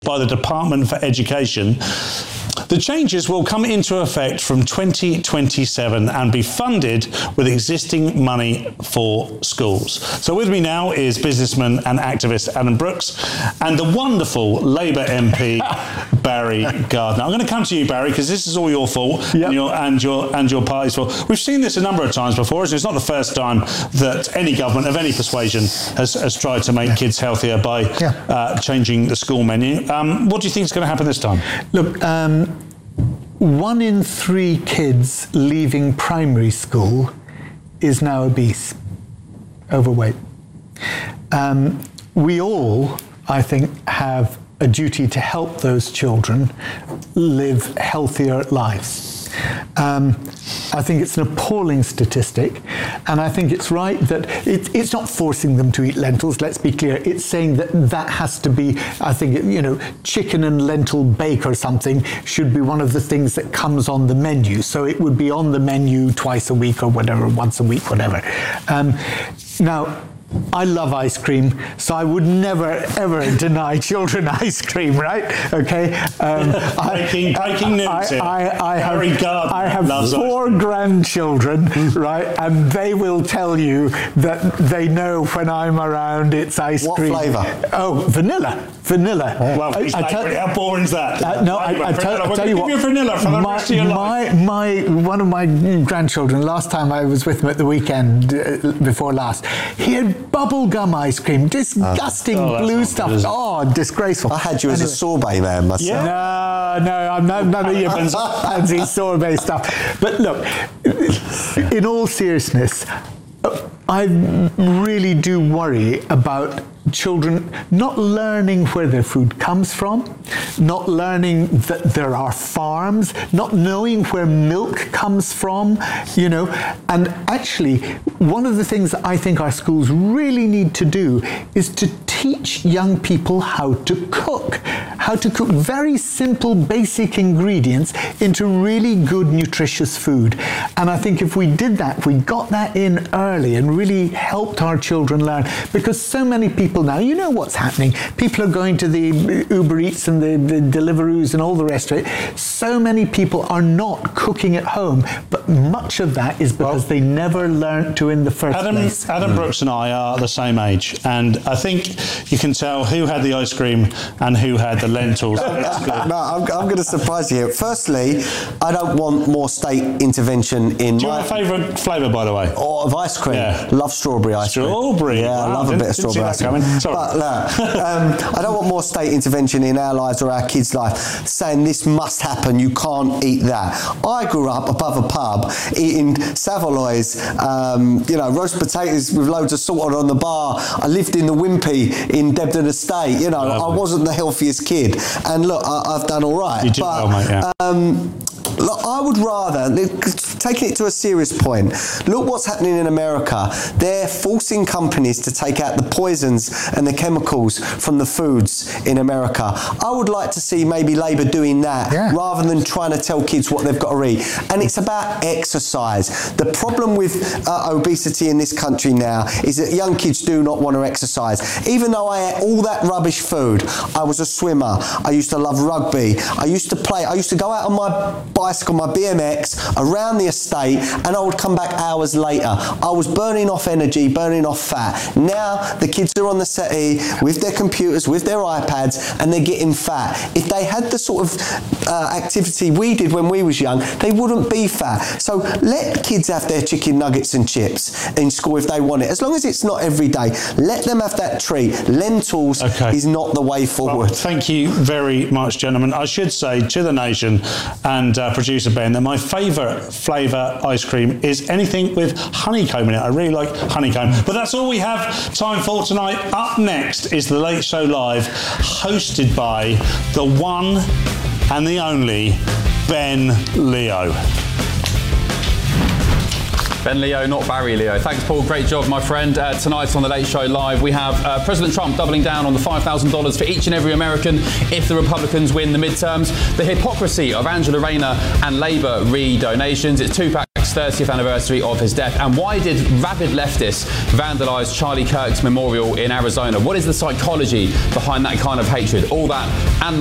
by the Department for Education. The changes will come into effect from 2027 and be funded with existing money for schools. So with me now is businessman and activist Adam Brooks and the wonderful Labour MP Barry Gardiner. I'm going to come to you, Barry, because this is all your fault. Yep. and your party's fault. We've seen this a number of times before, so it's not the first time that any government of any persuasion has tried to make kids healthier by changing the school menu. What do you think is going to happen this time? Look, 1 in 3 kids leaving primary school is now obese, overweight. We all, I think, have a duty to help those children live healthier lives. I think it's an appalling statistic, and I think it's right that it's not forcing them to eat lentils, let's be clear. It's saying that has to be, I think, chicken and lentil bake or something should be one of the things that comes on the menu. So it would be on the menu twice a week or whatever, once a week, whatever. Now, I love ice cream, so I would never, ever deny children ice cream, right? Okay. Breaking news here. I have 4 grandchildren, right? And they will tell you that they know when I'm around it's ice cream. What flavour? Oh, vanilla. Well, how boring is that? No, I tell you what. Give you vanilla for the rest of your life. One of my grandchildren, last time I was with him at the weekend, before last, he had bubblegum ice cream, disgusting blue stuff. Good, disgraceful. I had you as a sorbet man myself. Yeah. No, I'm none of your fancy sorbet stuff. But look, in all seriousness, I really do worry about children not learning where their food comes from, not learning that there are farms, not knowing where milk comes from, And actually, one of the things that I think our schools really need to do is to teach young people how to cook very simple, basic ingredients into really good, nutritious food. And I think if we did that, if we got that in early and really helped our children learn, because so many people now, you know what's happening. People are going to the Uber Eats and the Deliveroos and all the rest of it. So many people are not cooking at home, but much of that is because they never learned to in the first place. Adam Brooks and I are the same age, and I think you can tell who had the ice cream and who had the lentils. No, I'm going to surprise you here. Firstly, I don't want more state intervention in Do you have a favourite flavour, by the way? Or of ice cream? Yeah. Love strawberry ice cream. Strawberry? Yeah, I love a bit of strawberry ice cream. But I don't want more state intervention in our lives or our kids' life, saying this must happen, you can't eat that. I grew up above a pub eating Savoy's, roast potatoes with loads of salt on the bar. I lived in the Wimpy in Debden Estate. I wasn't the healthiest kid, and look, I've done all right. You did well, mate, yeah. Look, I would rather, taking it to a serious point, look what's happening in America. They're forcing companies to take out the poisons and the chemicals from the foods in America. I would like to see maybe Labour doing that rather than trying to tell kids what they've got to eat. And it's about exercise. The problem with obesity in this country now is that young kids do not want to exercise. Even though I ate all that rubbish food, I was a swimmer. I used to love rugby. I used to go out on my bicycle, my BMX, around the estate, and I would come back hours later. I was burning off energy, burning off fat. Now the kids are on the settee with their computers, with their iPads, and they're getting fat. If they had the sort of activity we did when we was young, they wouldn't be fat. So let kids have their chicken nuggets and chips in school if they want it. As long as it's not every day, let them have that treat. Lentils is not the way forward. Well, thank you very much, gentlemen. I should say to the nation and producer Ben that my favourite flavour ice cream is anything with honeycomb in it. I really like honeycomb. But that's all we have time for tonight. Up next is The Late Show Live, hosted by the one and the only Ben Leo. Ben Leo, not Barry Leo. Thanks, Paul. Great job, my friend. Tonight on The Late Show Live, we have President Trump doubling down on the $5,000 for each and every American if the Republicans win the midterms. The hypocrisy of Angela Rayner and Labour re-donations. It's Tupac's 30th anniversary of his death. And why did rabid leftists vandalise Charlie Kirk's memorial in Arizona? What is the psychology behind that kind of hatred? All that and